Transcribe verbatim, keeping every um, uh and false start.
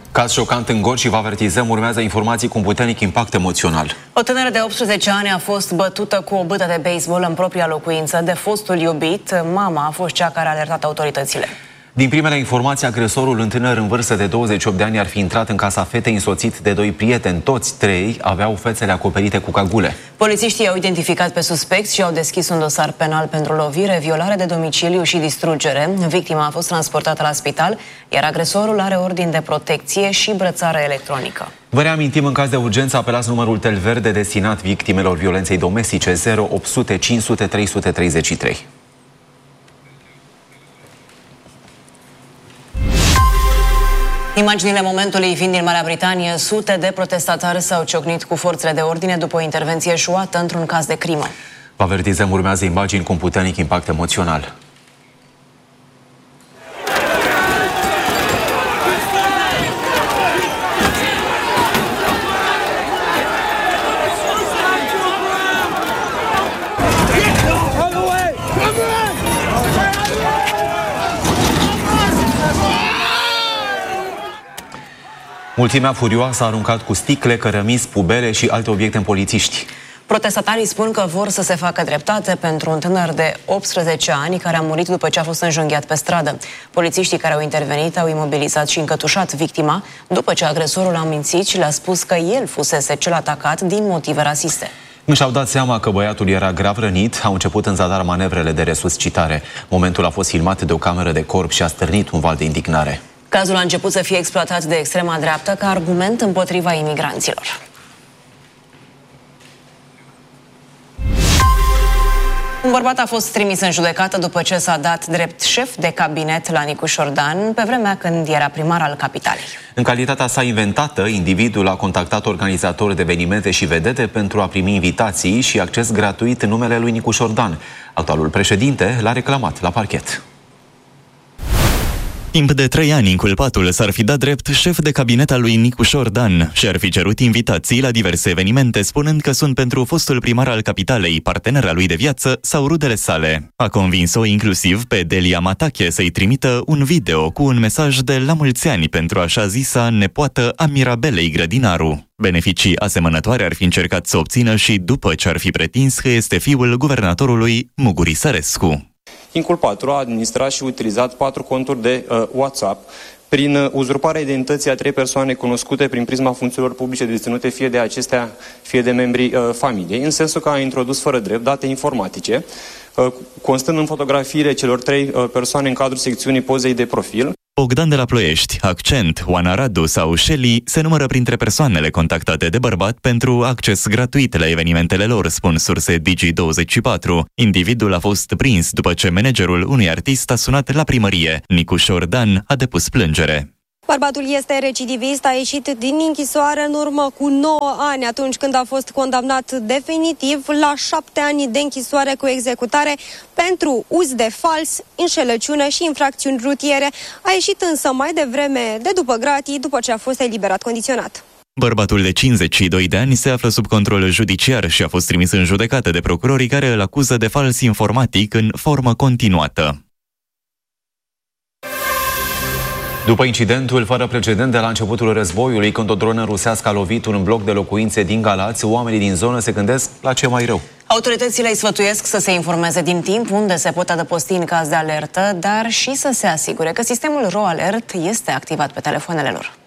Caz șocant în Gorj și vă avertizăm, urmează informații cu un puternic impact emoțional. O tânără de optsprezece ani a fost bătută cu o bâtă de baseball în propria locuință de fostul iubit. Mama a fost cea care a alertat autoritățile. Din primele informații, agresorul, un tânăr în vârstă de douăzeci și opt de ani, ar fi intrat în casa fetei însoțit de doi prieteni. Toți trei aveau fețele acoperite cu cagule. Polițiștii au identificat pe suspecți și au deschis un dosar penal pentru lovire, violare de domiciliu și distrugere. Victima a fost transportată la spital, iar agresorul are ordin de protecție și brățară electronică. Vă reamintim, în caz de urgență, apelați numărul tel verde destinat victimelor violenței domestice zero opt sute cinci sute trei sute treizeci și trei. Imaginile momentului vin din Marea Britanie. Sute de protestatari s-au ciocnit cu forțele de ordine după o intervenție eșuată într-un caz de crimă. Vă avertizăm, urmează imagini cu un puternic impact emoțional. Mulțimea furioasă a aruncat cu sticle, cărămizi, pubele și alte obiecte în polițiști. Protestatarii spun că vor să se facă dreptate pentru un tânăr de optsprezece ani care a murit după ce a fost înjunghiat pe stradă. Polițiștii care au intervenit au imobilizat și încătușat victima după ce agresorul a mințit și le-a spus că el fusese cel atacat din motive rasiste. Când și-au dat seama că băiatul era grav rănit, au început în zadar manevrele de resuscitare. Momentul a fost filmat de o cameră de corp și a stârnit un val de indignare. Cazul a început să fie exploatat de extrema dreaptă ca argument împotriva imigranților. Un bărbat a fost trimis în judecată după ce s-a dat drept șef de cabinet la Nicu Șordan, pe vremea când era primar al capitalei. În calitatea sa inventată, individul a contactat organizatori de evenimente și vedete pentru a primi invitații și acces gratuit în numele lui Nicu Șordan. Actualul președinte l-a reclamat la parchet. Timp de trei ani, inculpatul s-ar fi dat drept șef de cabinet al lui Nicu Șordan și ar fi cerut invitații la diverse evenimente, spunând că sunt pentru fostul primar al capitalei, partenera lui de viață sau rudele sale. A convins-o inclusiv pe Delia Matache să-i trimită un video cu un mesaj de la mulți ani pentru așa zisa nepoată a Mirabelei Grădinaru. Beneficii asemănătoare ar fi încercat să obțină și după ce ar fi pretins că este fiul guvernatorului Muguri Sărescu. Inculpatul a administrat și utilizat patru conturi de uh, WhatsApp prin uh, uzurparea identității a trei persoane cunoscute prin prisma funcțiilor publice deținute fie de acestea, fie de membrii uh, familiei, în sensul că a introdus fără drept date informatice, uh, constând în fotografiile celor trei uh, persoane în cadrul secțiunii pozei de profil. Bogdan de la Ploiești, Accent, Oana Radu sau Shelly se numără printre persoanele contactate de bărbat pentru acces gratuit la evenimentele lor, spun surse Digi douăzeci și patru. Individul a fost prins după ce managerul unui artist a sunat la primărie. Nicu Șordan a depus plângere. Bărbatul este recidivist, a ieșit din închisoare în urmă cu nouă ani, atunci când a fost condamnat definitiv la șapte ani de închisoare cu executare pentru uz de fals, înșelăciune și infracțiuni rutiere. A ieșit însă mai devreme de după gratii, după ce a fost eliberat condiționat. Bărbatul de cincizeci și doi de ani se află sub control judiciar și a fost trimis în judecată de procurorii care îl acuză de fals informatic în formă continuată. După incidentul fără precedent de la începutul războiului, când o dronă rusească a lovit un bloc de locuințe din Galați, oamenii din zonă se gândesc la ce mai rău. Autoritățile îi sfătuiesc să se informeze din timp unde se pot adăposti în caz de alertă, dar și să se asigure că sistemul RoAlert este activat pe telefoanele lor.